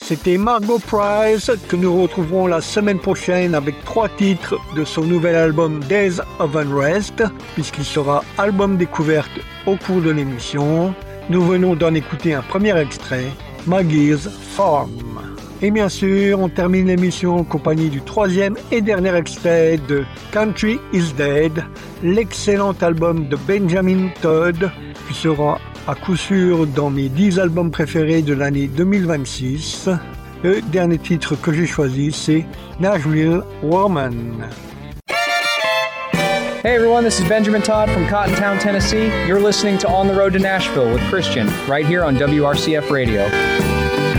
C'était Margot Price que nous retrouverons la semaine prochaine avec 3 titres de son nouvel album Days of Unrest, puisqu'il sera album découverte au cours de l'émission. Nous venons d'en écouter un premier extrait, Maggie's Farm. Et bien sûr, on termine l'émission en compagnie du 3e et dernier extrait de Country is Dead, l'excellent album de Benjamin Todd, qui sera à coup sûr dans mes 10 albums préférés de l'année 2026. Le dernier titre que j'ai choisi, c'est Nashville Woman. Hey everyone, this is Benjamin Todd from Cottontown, Tennessee. You're listening to On the Road to Nashville with Christian, right here on WRCF Radio.